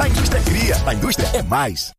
A indústria cria, a indústria é mais.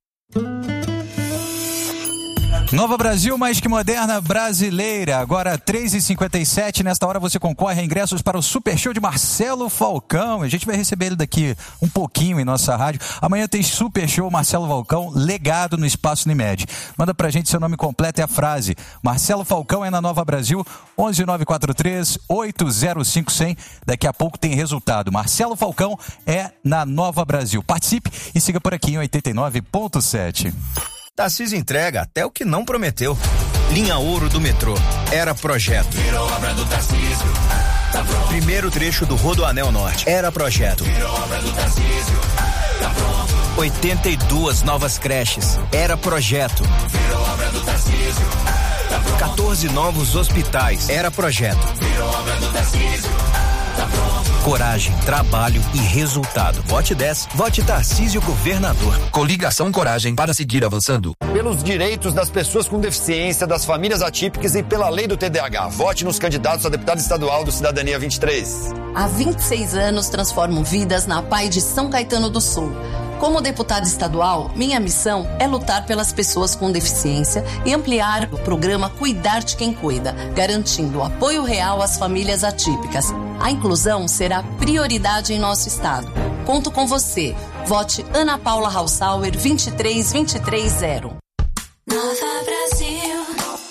Nova Brasil, mais que moderna, brasileira. Agora 3h57, nesta hora você concorre a ingressos para o Super Show de Marcelo Falcão. A gente vai receber ele daqui um pouquinho em nossa rádio. Amanhã tem Super Show Marcelo Falcão, legado no Espaço Unimed. Manda pra gente seu nome completo e a frase. Marcelo Falcão é na Nova Brasil, 11943-805-100. Daqui a pouco tem resultado. Marcelo Falcão é na Nova Brasil. Participe e siga por aqui em 89.7. Tarcísio entrega até o que não prometeu. Linha Ouro do metrô. Era projeto. Virou obra do Tarcísio. Tá pronto. Primeiro trecho do Rodoanel Norte. Era projeto. Virou obra do Tarcísio. Tá pronto. 82 novas creches. Era projeto. Virou obra do Tarcísio. Tá pronto. 14 novos hospitais. Era projeto. Virou obra do Tarcísio. Tá pronto. Coragem, trabalho e resultado. Vote 10. Vote Tarcísio Governador. Coligação Coragem para seguir avançando. Pelos direitos das pessoas com deficiência, das famílias atípicas e pela lei do TDAH. Vote nos candidatos a deputado estadual do Cidadania 23. Há 26 anos transformo vidas na PAI de São Caetano do Sul. Como deputada estadual, minha missão é lutar pelas pessoas com deficiência e ampliar o programa Cuidar de Quem Cuida, garantindo apoio real às famílias atípicas. A inclusão será prioridade em nosso estado. Conto com você. Vote Ana Paula Hausauer 23230. Nova Brasil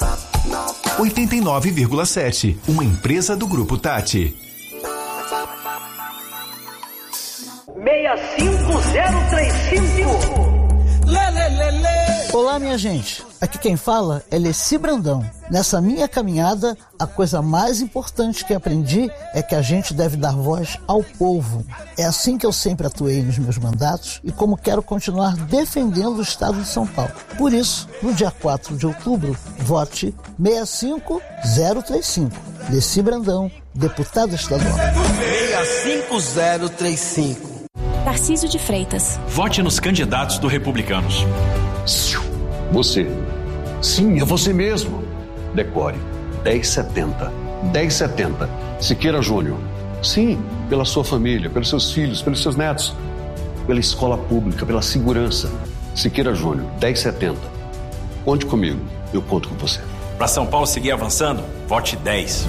89,7. Uma empresa do Grupo Tati. 65035. Olá, minha gente. Aqui quem fala é Leci Brandão. Nessa minha caminhada, a coisa mais importante que aprendi é que a gente deve dar voz ao povo. É assim que eu sempre atuei nos meus mandatos e como quero continuar defendendo o estado de São Paulo. Por isso, no dia 4 de outubro, vote 65035. Leci Brandão, deputada estadual. 65035. Tarcísio de Freitas. Vote nos candidatos do Republicanos. Você. Sim, é você mesmo. Decore 1070. 1070. Siqueira Júnior. Sim, pela sua família, pelos seus filhos, pelos seus netos. Pela escola pública, pela segurança. Siqueira Júnior, 1070. Conte comigo, eu conto com você. Para São Paulo seguir avançando, vote 10.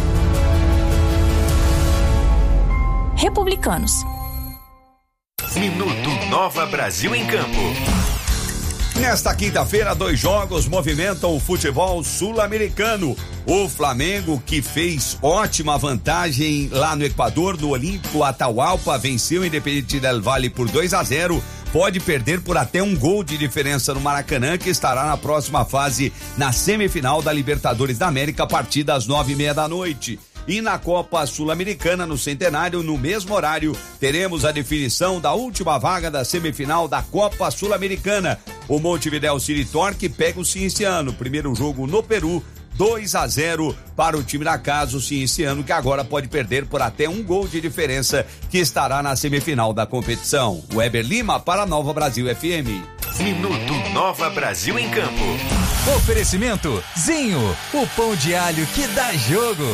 Republicanos. Minuto Nova Brasil em Campo. Nesta quinta-feira, 2 jogos movimentam o futebol sul-americano. O Flamengo, que fez ótima vantagem lá no Equador, no Olímpico Atahualpa, venceu o Independiente del Valle por 2-0. Pode perder por até um gol de diferença no Maracanã, que estará na próxima fase, na semifinal da Libertadores da América, a partir das 9h30 da noite. E na Copa Sul-Americana, no Centenário, no mesmo horário, teremos a definição da última vaga da semifinal da Copa Sul-Americana. O Montevidéu City Torque pega o Cienciano. Primeiro jogo no Peru, 2-0 para o time da casa, o Cienciano, que agora pode perder por até um gol de diferença, que estará na semifinal da competição. Weber Lima para Nova Brasil FM. Minuto Nova Brasil em Campo. Oferecimento Zinho, o pão de alho que dá jogo.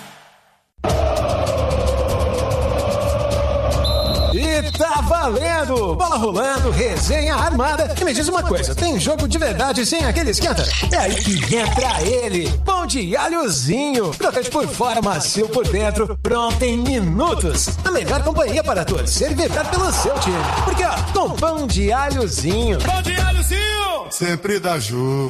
E tá valendo! Bola rolando, resenha armada. E me diz uma coisa, tem jogo de verdade sem aquele esquenta? É aí que entra ele, pão de alhozinho. Crocante por fora, macio por dentro, pronto em minutos. A melhor companhia para torcer e vibrar pelo seu time. Porque ó, com pão de alhozinho. Pão de alhozinho! Sempre dá jogo.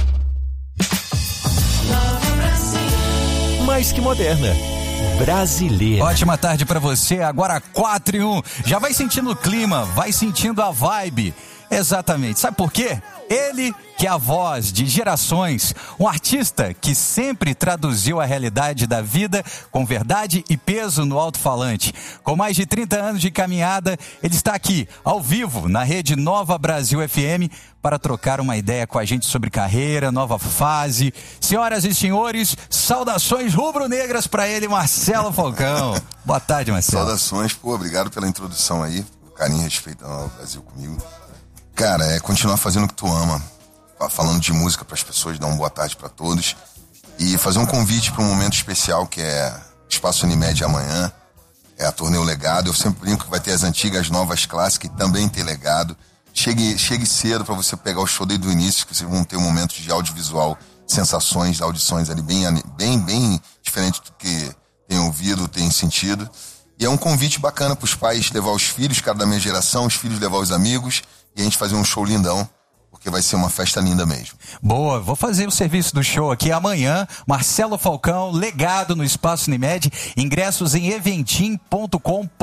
Mais que moderna. Brasileira. Ótima tarde pra você, agora 4:01. Já vai sentindo o clima, vai sentindo a vibe. Exatamente, sabe por quê? Ele que é a voz de gerações, um artista que sempre traduziu a realidade da vida com verdade e peso no alto-falante. Com mais de 30 anos de caminhada, ele está aqui, ao vivo, na rede Nova Brasil FM, para trocar uma ideia com a gente sobre carreira, nova fase. Senhoras e senhores, saudações rubro-negras para ele, Marcelo Falcão. Boa tarde, Marcelo. Saudações, obrigado pela introdução aí, o carinho e respeito da Nova Brasil comigo. Cara, é continuar fazendo o que tu ama, falando de música para as pessoas, dar uma boa tarde para todos e fazer um convite para um momento especial que é Espaço Unimed amanhã. É a turnê O Legado. Eu sempre brinco que vai ter as antigas, as novas clássicas, e também tem legado. Chegue cedo para você pegar o show desde o início, que vocês vão ter um momento de audiovisual, sensações, audições ali bem diferente do que tem ouvido, tem sentido. E é um convite bacana para os pais levar os filhos, cara da minha geração, os filhos levar os amigos, e a gente fazer um show lindão, porque vai ser uma festa linda mesmo. Boa, vou fazer o serviço do show aqui amanhã. Marcelo Falcão, Legado no Espaço Unimed, ingressos em eventim.com.br,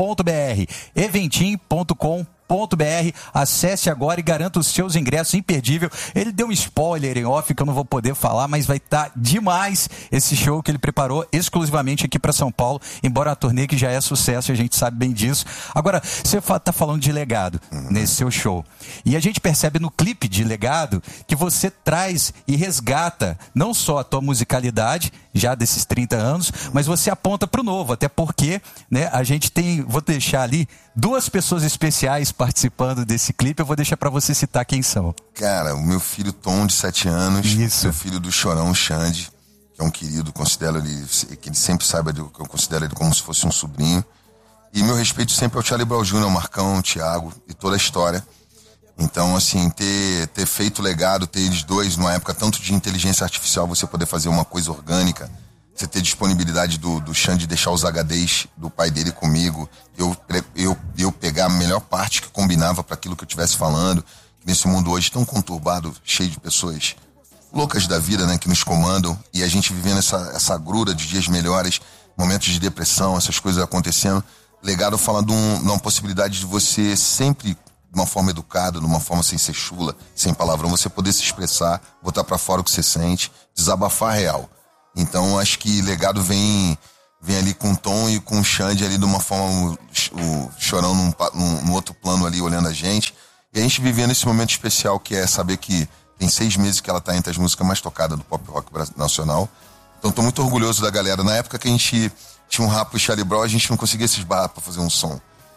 eventim.com.br. Acesse agora e garanta os seus ingressos, imperdível. Ele deu um spoiler em off que eu não vou poder falar, mas vai estar demais esse show que ele preparou exclusivamente aqui para São Paulo, embora a turnê que já é sucesso, a gente sabe bem disso. Agora, você está falando de Legado nesse seu show, e a gente percebe no clipe de Legado que você traz e resgata não só a tua musicalidade já desses 30 anos, mas você aponta para o novo, até porque, né, a gente tem, vou deixar ali 2 pessoas especiais participando desse clipe, eu vou deixar para você citar quem são. Cara, o meu filho Tom, de 7 anos, Isso. Meu filho do Chorão, Xande, que é um querido, considero ele, que ele sempre saiba que eu considero ele como se fosse um sobrinho. E meu respeito sempre ao Charlie Brown Jr., Marcão, Thiago e toda a história. Então, assim, ter feito Legado, ter eles dois numa época tanto de inteligência artificial, você poder fazer uma coisa orgânica, você ter disponibilidade do Xande deixar os HDs do pai dele comigo, eu pegar a melhor parte que combinava para aquilo que eu estivesse falando, nesse mundo hoje tão conturbado, cheio de pessoas loucas da vida, né, que nos comandam, e a gente vivendo essa gruda de dias melhores, momentos de depressão, essas coisas acontecendo. Legado fala de uma possibilidade de você sempre, de uma forma educada, de uma forma sem ser chula, sem palavrão, você poder se expressar, botar pra fora o que você sente, desabafar real. Então acho que Legado vem ali com o Tom e com o Xande ali de uma forma, o Chorão num outro plano ali olhando a gente, e a gente vivendo esse momento especial que é saber que tem 6 meses que ela tá entre as músicas mais tocadas do pop rock nacional. Então tô muito orgulhoso da galera. Na época que a gente tinha um rap e Charlie Brown, a gente não conseguia se esbarrar pra fazer um som.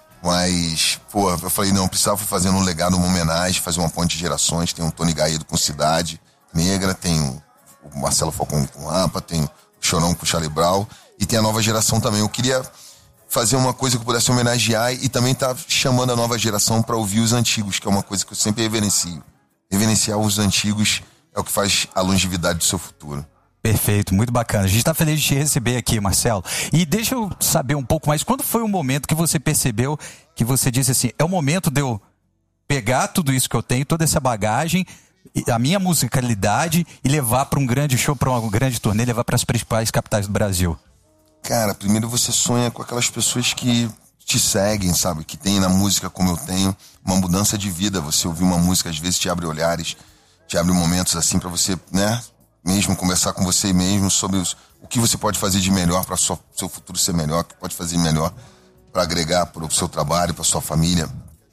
Mas, pô, eu falei, não, precisava fazer um legado, uma homenagem, fazer uma ponte de gerações. Tem o Tony Gaedo com Cidade Negra, tem o Marcelo Falcão com Rapa, tem o Chorão com Charlie Brown, e tem a nova geração também. Eu queria fazer uma coisa que eu pudesse homenagear e também tá chamando a nova geração para ouvir os antigos, que é uma coisa que eu sempre reverencio. Reverenciar os antigos é o que faz a longevidade do seu futuro. Perfeito, muito bacana. A gente está feliz de te receber aqui, Marcelo. E deixa eu saber um pouco mais, quando foi o momento que você percebeu, que você disse assim, é o momento de eu pegar tudo isso que eu tenho, toda essa bagagem, a minha musicalidade, e levar para um grande show, para uma grande turnê, levar para as principais capitais do Brasil? Cara, primeiro você sonha com aquelas pessoas que te seguem, sabe? Que tem na música, como eu tenho, uma mudança de vida. Você ouvir uma música, às vezes te abre olhares, te abre momentos assim para você, né? Mesmo conversar com você mesmo sobre o que você pode fazer de melhor para seu futuro ser melhor, o que pode fazer melhor para agregar para o seu trabalho, para sua família.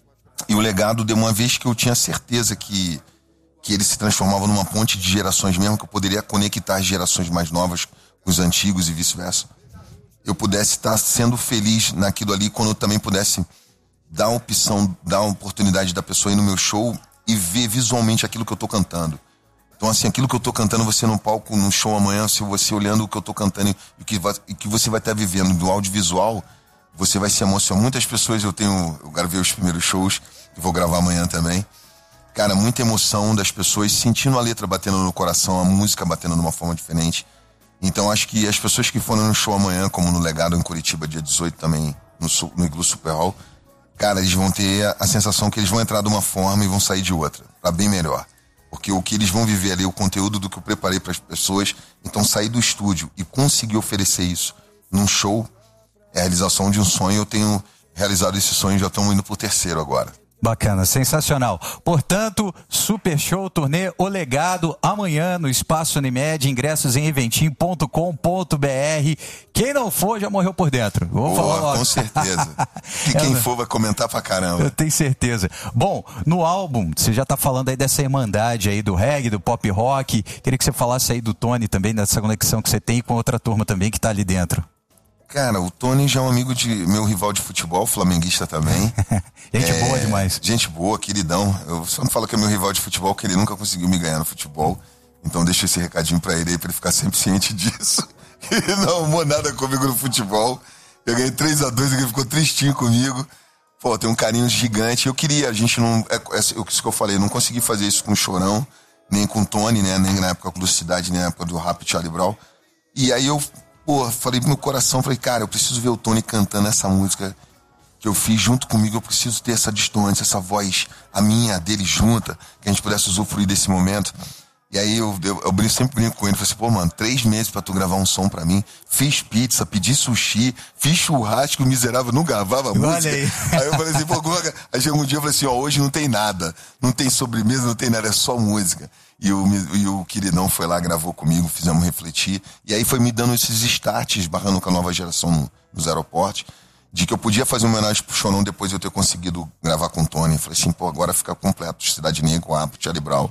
E o Legado, de uma vez que eu tinha certeza que ele se transformava numa ponte de gerações mesmo, que eu poderia conectar as gerações mais novas com os antigos e vice-versa, eu pudesse estar sendo feliz naquilo ali, quando eu também pudesse dar a opção, dar a oportunidade da pessoa ir no meu show e ver visualmente aquilo que eu tô cantando. Então, assim, aquilo que eu tô cantando, você no palco, no show amanhã, se você olhando o que eu tô cantando e que você vai estar vivendo do audiovisual, você vai se emocionar. Muitas pessoas, eu gravei os primeiros shows, que vou gravar amanhã também. Cara, muita emoção das pessoas sentindo a letra batendo no coração, a música batendo de uma forma diferente. Então, acho que as pessoas que foram no show amanhã, como no Legado em Curitiba, dia 18 também, no Iglu Super Hall, cara, eles vão ter a sensação que eles vão entrar de uma forma e vão sair de outra, pra bem melhor. Porque o que eles vão viver ali, o conteúdo do que eu preparei para as pessoas, então sair do estúdio e conseguir oferecer isso num show é a realização de um sonho. Eu tenho realizado esse sonho, já estamos indo pro 3º agora. Bacana, sensacional. Portanto, Super Show, turnê O Legado, amanhã no Espaço Unimed, ingressos em eventim.com.br. Quem não for, já morreu por dentro. Vou falar logo. Com certeza. E quem for vai comentar pra caramba. Eu tenho certeza. Bom, no álbum, você já tá falando aí dessa irmandade aí do reggae, do pop rock. Queria que você falasse aí do Tony também, dessa conexão que você tem com outra turma também que tá ali dentro. Cara, o Tony já é um amigo meu rival de futebol, flamenguista também. Gente boa demais. Gente boa, queridão. Eu só não falo que é meu rival de futebol, que ele nunca conseguiu me ganhar no futebol. Então deixa esse recadinho pra ele aí, pra ele ficar sempre ciente disso. Ele não arrumou nada comigo no futebol. Eu ganhei 3-2, ele ficou tristinho comigo. Pô, tem um carinho gigante. Eu queria, a gente não... Isso que eu falei, eu não consegui fazer isso com o Chorão, nem com o Tony, né? Nem na época do Cidade, nem na época do Rap Charlie Brown. E aí eu, falei pro meu coração, falei, cara, eu preciso ver o Tony cantando essa música que eu fiz junto comigo, eu preciso ter essa distância, essa voz, a minha, a dele junta, que a gente pudesse usufruir desse momento. E aí eu sempre brinco com ele, falei assim, pô, mano, 3 meses pra tu gravar um som pra mim, fiz pizza, pedi sushi, fiz churrasco, miserável, não gravava música. Aí eu falei assim, pô, aí chegou um dia eu falei assim, hoje não tem nada, não tem sobremesa, não tem nada, é só música. E o queridão foi lá, gravou comigo, fizemos refletir, e aí foi me dando esses starts, barrando com a nova geração nos aeroportos, de que eu podia fazer uma homenagem pro Chorão depois de eu ter conseguido gravar com o Tony. Eu falei assim, pô, agora fica completo, Cidade Negra, Rap Charlie Brown.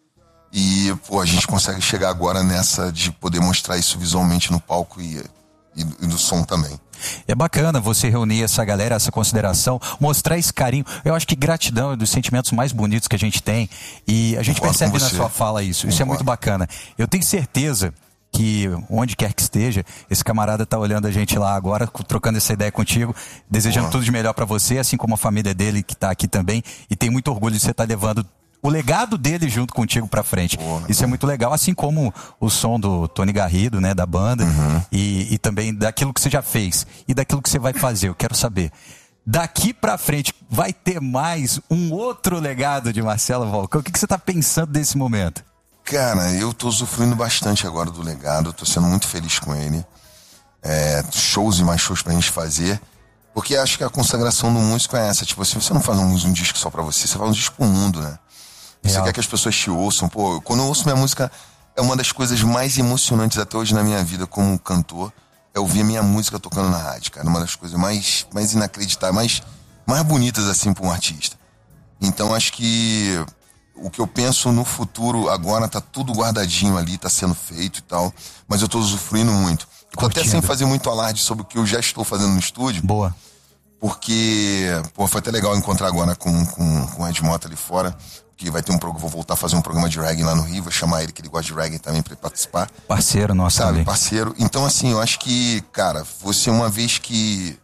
E, pô, a gente consegue chegar agora nessa de poder mostrar isso visualmente no palco e no som também. É bacana você reunir essa galera, essa consideração, mostrar esse carinho. Eu acho que gratidão é dos sentimentos mais bonitos que a gente tem. E a gente percebe na sua fala isso. Isso é muito bacana. Eu tenho certeza que onde quer que esteja, esse camarada tá olhando a gente lá agora, trocando essa ideia contigo, desejando tudo de melhor para você, assim como a família dele que tá aqui também. E tem muito orgulho de você estar levando o legado dele junto contigo pra frente. Isso é muito legal, assim como o som do Tony Garrido, né, da banda, e também daquilo que você já fez e daquilo que você vai fazer. Eu quero saber, daqui pra frente, vai ter mais um outro legado de Marcelo Vulcão? O que você tá pensando desse momento? Cara, eu tô usufruindo bastante agora do legado, tô sendo muito feliz com ele. Shows e mais shows pra gente fazer. Porque acho que a consagração do músico é essa, tipo assim, você não faz um disco só pra você faz um disco pro mundo, né? Você quer que as pessoas te ouçam. Pô, quando eu ouço minha música, é uma das coisas mais emocionantes até hoje na minha vida como cantor, é ouvir a minha música tocando na rádio, cara. Uma das coisas mais inacreditáveis, mais bonitas, assim, pra um artista. Então, acho que o que eu penso no futuro agora tá tudo guardadinho ali, tá sendo feito e tal, mas eu tô usufruindo muito. Eu tô até sem fazer muito alarde sobre o que eu já estou fazendo no estúdio. Boa. Porque, pô, foi até legal encontrar agora com o Ed Mota ali fora, que vai ter vou voltar a fazer um programa de reggae lá no Rio, vou chamar ele, que ele gosta de reggae também, pra ele participar. Parceiro nosso, sabe? Ali. Parceiro. Então, assim, eu acho que, cara, você uma vez que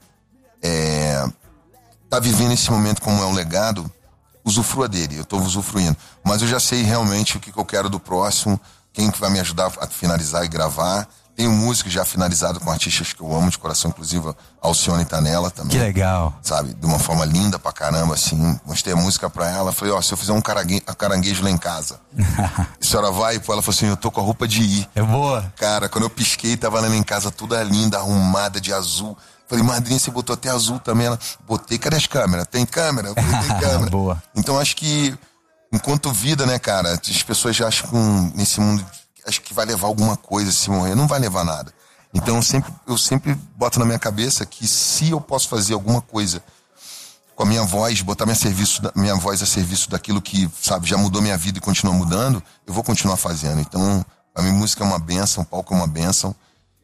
tá vivendo esse momento como é um legado, usufrua dele, eu tô usufruindo. Mas eu já sei realmente o que eu quero do próximo, quem que vai me ajudar a finalizar e gravar. Tenho música já finalizada com artistas que eu amo de coração, inclusive a Alcione tá nela também. Que legal. Sabe, de uma forma linda pra caramba, assim. Mostrei a música pra ela, falei, se eu fizer um caranguejo lá em casa, a senhora vai? Pô, ela falou assim, eu tô com a roupa de ir. É boa. Cara, quando eu pisquei, tava lá em casa toda linda, arrumada de azul. Falei, madrinha, você botou até azul também? Ela, botei, cadê as câmeras? Tem câmera? Eu falei, tem câmera. Boa. Então acho que, enquanto vida, né, cara, as pessoas já acham que nesse mundo, acho que vai levar alguma coisa se morrer. Não vai levar nada. Então eu sempre boto na minha cabeça que se eu posso fazer alguma coisa com a minha voz, botar minha voz a serviço daquilo que, sabe, já mudou minha vida e continua mudando, eu vou continuar fazendo. Então, a minha música é uma bênção, o palco é uma bênção.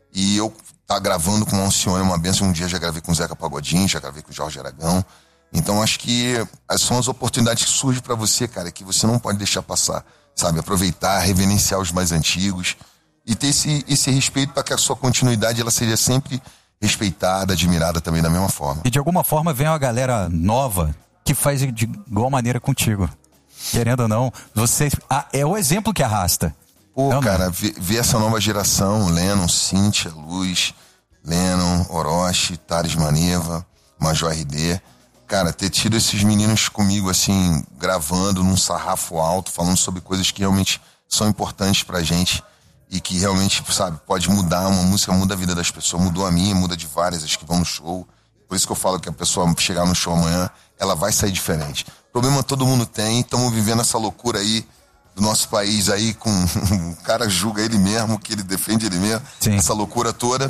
E eu tá gravando com o Alcione é uma bênção. Um dia já gravei com o Zeca Pagodinho, já gravei com o Jorge Aragão. Então, acho que são as oportunidades que surgem pra você, cara, que você não pode deixar passar. Sabe, aproveitar, reverenciar os mais antigos e ter esse respeito para que a sua continuidade ela seja sempre respeitada, admirada também da mesma forma. E de alguma forma vem uma galera nova que faz de igual maneira contigo. Querendo ou não, você é o exemplo que arrasta. Pô, cara, ver essa nova geração, Lennon, Cíntia, Luz, Lennon, Orochi, Thales Maneva, Major RD... Cara, ter tido esses meninos comigo, assim, gravando num sarrafo alto, falando sobre coisas que realmente são importantes pra gente e que realmente, sabe, pode mudar, uma música muda a vida das pessoas, mudou a minha, muda de várias, as que vão no show. Por isso que eu falo que a pessoa chegar no show amanhã, ela vai sair diferente. Problema todo mundo tem, estamos vivendo essa loucura aí do nosso país aí, com o cara julga ele mesmo, que ele defende ele mesmo, essa loucura toda.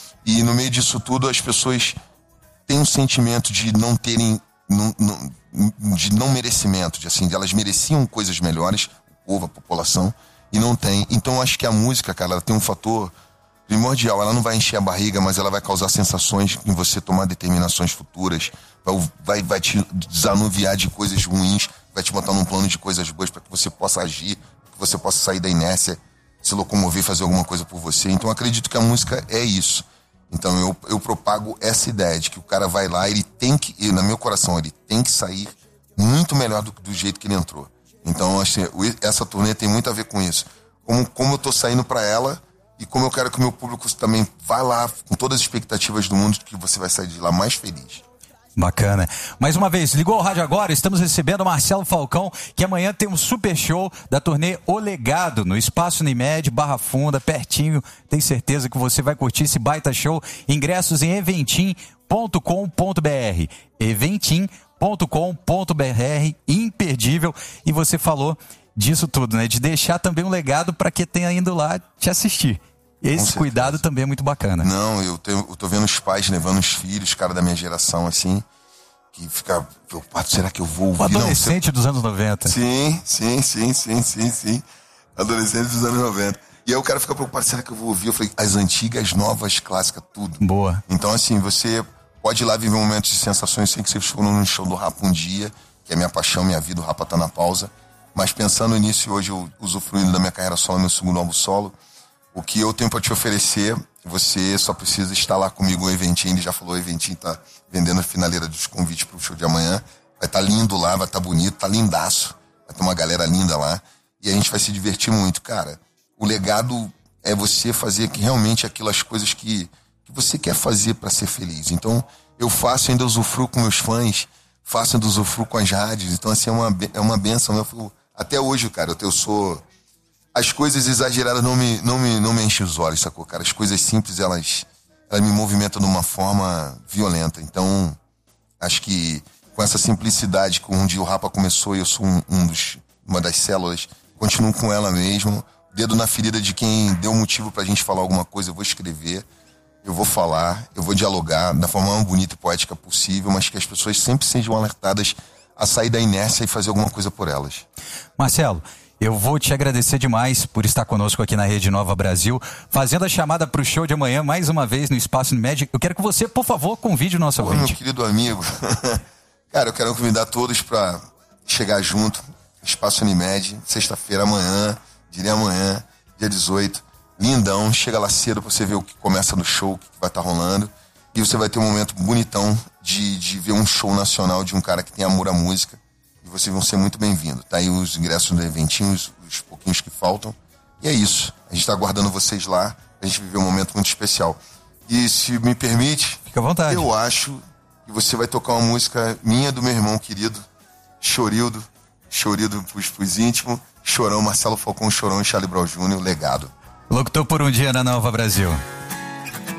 E no meio disso tudo, as pessoas tem um sentimento de não terem, de não merecimento, de elas mereciam coisas melhores, o povo, a população, e não tem. Então acho que a música, cara, ela tem um fator primordial, ela não vai encher a barriga, mas ela vai causar sensações em você tomar determinações futuras, vai te desanuviar de coisas ruins, vai te botar num plano de coisas boas para que você possa agir, que você possa sair da inércia, se locomover, fazer alguma coisa por você. Então acredito que a música é isso. Então eu propago essa ideia de que o cara vai lá, ele tem que, no meu coração, ele tem que sair muito melhor do jeito que ele entrou. Então, assim, essa turnê tem muito a ver com isso. Como eu tô saindo pra ela e como eu quero que o meu público também vá lá com todas as expectativas do mundo, que você vai sair de lá mais feliz. Bacana. Mais uma vez, ligou o rádio agora, estamos recebendo o Marcelo Falcão, que amanhã tem um super show da turnê O Legado, no Espaço Unimed, Barra Funda, pertinho. Tenho certeza que você vai curtir esse baita show. Ingressos em eventim.com.br. Eventim.com.br, imperdível. E você falou disso tudo, né? De deixar também um legado para quem tenha indo lá te assistir. Esse cuidado também é muito bacana. Não, eu tô vendo os pais levando os filhos, cara da minha geração, assim, que fica preocupado, será que eu vou ouvir? O adolescente dos anos 90. Sim. Adolescente dos anos 90. E aí o cara fica preocupado, será que eu vou ouvir? Eu falei, as antigas, novas, clássicas, tudo. Boa. Então, assim, você pode ir lá viver momentos de sensações sem que você for num show do Rapa um dia, que é minha paixão, minha vida, o Rapa tá na pausa. Mas pensando nisso, hoje eu usufruindo da minha carreira solo, meu segundo álbum solo, o que eu tenho pra te oferecer, você só precisa estar lá comigo. O Eventim, ele já falou, o Eventim tá vendendo a finaleira dos convites pro show de amanhã. Vai estar lindo lá, vai estar bonito, tá lindaço. Vai ter uma galera linda lá. E a gente vai se divertir muito, cara. O legado é você fazer que realmente as coisas que você quer fazer pra ser feliz. Então, eu faço, ainda usufruo com meus fãs, faço, ainda usufruo com as rádios. Então, assim, é uma benção. Até hoje, cara, eu sou... As coisas exageradas não me enchem os olhos, sacou, cara? As coisas simples, elas me movimentam de uma forma violenta. Então, acho que com essa simplicidade, com onde o Rapa começou, e eu sou uma das células, continuo com ela mesmo. Dedo na ferida de quem deu motivo pra gente falar alguma coisa, eu vou escrever, eu vou falar, eu vou dialogar da forma mais bonita e poética possível, mas que as pessoas sempre sejam alertadas a sair da inércia e fazer alguma coisa por elas. Marcelo, eu vou te agradecer demais por estar conosco aqui na Rede Nova Brasil, fazendo a chamada para o show de amanhã, mais uma vez no Espaço Unimed. Eu quero que você, por favor, convide o nosso ouvinte. Meu querido amigo, cara, eu quero convidar todos para chegar junto, Espaço Unimed, sexta-feira, amanhã, dia 18, lindão, chega lá cedo para você ver o que começa no show, o que vai estar rolando, e você vai ter um momento bonitão de ver um show nacional de um cara que tem amor à música. Vocês vão ser muito bem-vindos. Tá aí os ingressos do Eventinho, os pouquinhos que faltam. E é isso. A gente tá aguardando vocês lá. A gente viver um momento muito especial. E se me permite... Fica à vontade. Eu acho que você vai tocar uma música minha, do meu irmão querido, Chorildo pros íntimos, Chorão, Marcelo Falcão, Chorão e Charlie Brown Jr., Legado. Locutor por um dia na Nova Brasil.